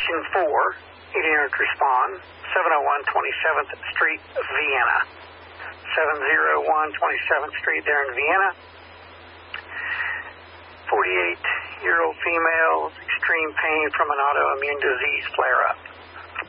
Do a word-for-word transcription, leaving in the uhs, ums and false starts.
Region four, eighteen hundred respond, seven oh one twenty-seventh Street, Vienna. seven oh one twenty-seventh Street there in Vienna. forty-eight-year-old female, extreme pain from an autoimmune disease flare-up.